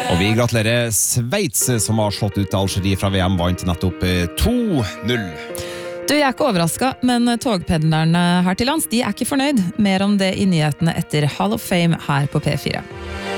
Og vi gratulerer Sveits som har slått ut Algerie fra VM, vant nettopp 2-0. Du, jeg er ikke overrasket, men togpendlerne her til lands, de er ikke fornøyd. Mer om det i nyhetene etter Hall of Fame her på P4.